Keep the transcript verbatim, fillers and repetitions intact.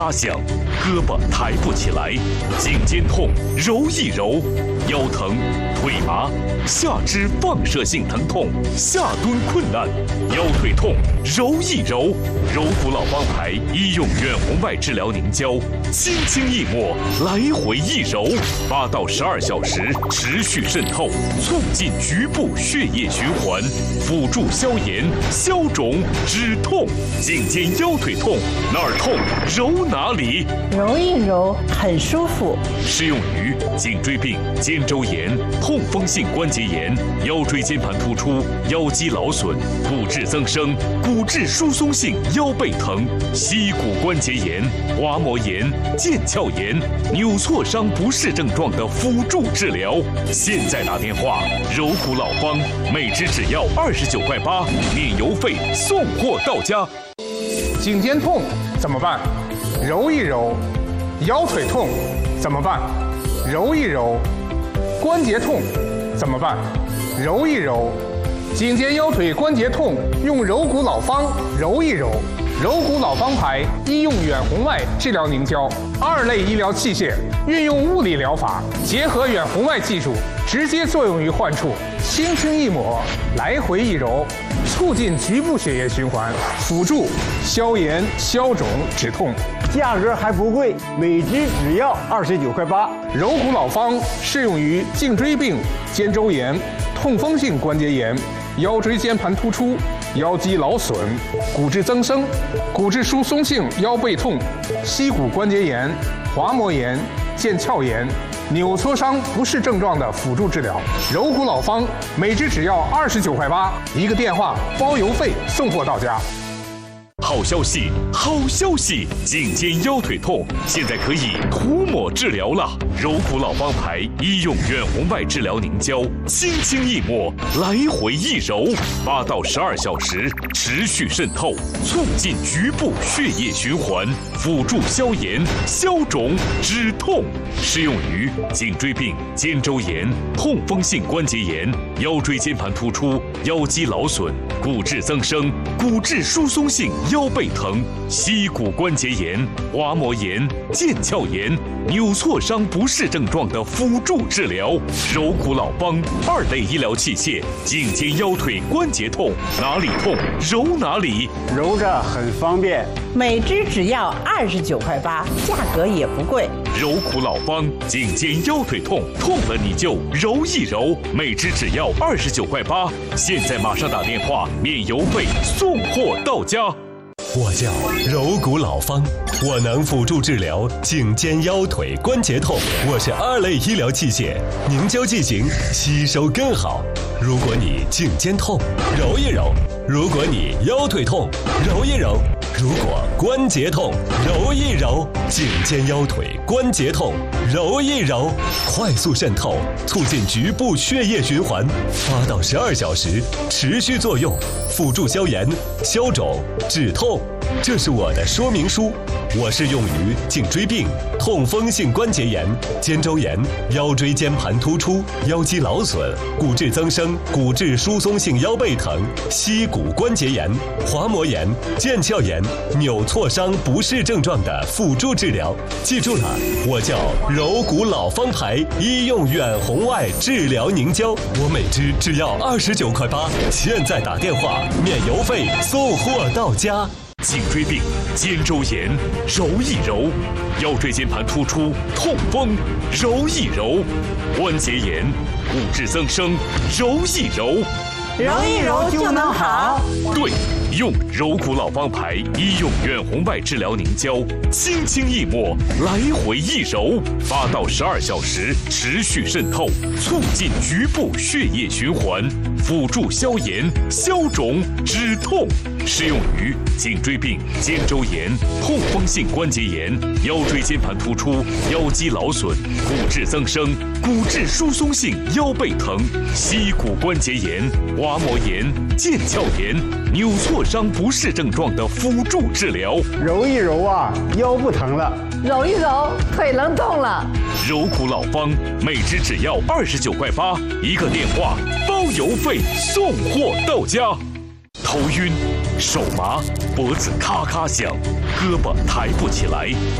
拉响，胳膊抬不起来，颈肩痛揉一揉，腰疼、腿麻、下肢放射性疼痛、下蹲困难，腰腿痛揉一揉，柔骨老方牌医用远红外治疗凝胶，轻轻一抹，来回一揉，八到十二小时持续渗透，促进局部血液循环，辅助消炎、消肿、止痛。颈肩腰腿痛哪儿痛揉哪里， 揉一揉很舒服。 适用于颈椎病、肩周炎、痛风性关节炎、腰椎间盘突出、腰肌劳损、骨质增生、骨质疏松性腰背疼、膝骨关节炎、滑膜炎、腱鞘炎、扭挫伤不适症状的辅助治疗。现在打电话，柔骨老方，每支只要二十九块八，免邮费，送货到家。 颈肩痛怎么办？揉一揉。腰腿痛怎么办？揉一揉。关节痛怎么办？揉一揉。颈肩腰腿关节痛用柔骨老方揉一揉。柔骨老方牌医用远红外治疗凝胶，二类医疗器械，运用物理疗法，结合远红外技术，直接作用于患处，轻轻一抹，来回一揉，促进局部血液循环，辅助消炎、消肿、止痛。 价格还不贵，每支只要二十九块八。 柔骨老方适用于颈椎病、肩周炎、痛风性关节炎、腰椎间盘突出、腰肌劳损、骨质增生、骨质疏松性腰背痛、膝骨关节炎、滑膜炎、腱鞘炎、扭挫伤不适症状的辅助治疗。柔骨老方每支只要二十九块八，一个电话包邮费，送货到家。 好消息，好消息！颈肩腰腿痛现在可以涂抹治疗了。柔骨老方牌医用远红外治疗凝胶，轻轻一抹，来回一揉，八到十二小时持续渗透，促进局部血液循环，辅助消炎、消肿、止痛。适用于颈椎病、肩周炎、痛风性关节炎、腰椎间盘突出、腰肌劳损、骨质增生、骨质疏松性腰背疼、膝骨关节炎、滑膜炎、腱鞘炎、扭挫伤不适症状的辅助治疗。柔骨老方二类医疗器械，颈肩腰腿关节痛哪里痛揉哪里， 揉着很方便。 每支只要二十九块八，价格也不贵。 柔骨老方，颈肩腰腿痛，痛了你就揉一揉，每支只要二十九块八。现在马上打电话，免邮费，送货到家。 我叫柔骨老方，我能辅助治疗颈肩腰腿关节痛。我是二类医疗器械，凝胶剂型吸收更好。如果你颈肩痛，揉一揉；如果你腰腿痛，揉一揉；如果关节痛，揉一揉。颈肩腰腿关节痛，揉一揉，快速渗透，促进局部血液循环，八到十二小时持续作用，辅助消炎、消肿、止痛。这是我的说明书。我是用于颈椎病、痛风性关节炎、肩周炎、腰椎间盘突出、腰肌劳损、骨质增生、骨质疏松性腰背疼、膝骨关节炎、滑膜炎、腱鞘炎、扭挫伤不适症状的辅助治疗。记住了，我叫柔骨老方牌医用远红外治疗凝胶，我每支只要二十九块八，现在打电话免邮费，送货到家。 颈椎病、肩周炎，揉一揉；腰椎间盘突出、痛风，揉一揉；关节炎、骨质增生，揉一揉。 揉一揉就能好。 对，用柔骨老方牌医用远红外治疗凝胶，轻轻一抹，来回一揉，八到十二小时持续渗透，促进局部血液循环，辅助消炎、消肿、止痛。适用于颈椎病、肩周炎、痛风性关节炎、腰椎间盘突出、腰肌劳损、骨质增生、骨质疏松性腰背疼、膝骨关节炎、滑膜炎、腱鞘炎、扭挫伤不适症状的辅助治疗。 揉一揉啊，腰不疼了； 揉一揉，腿能动了。 柔骨老方，每支只要二十九块八，一个电话包邮费，送货到家。 头晕、手麻、脖子咔咔响、胳膊抬不起来、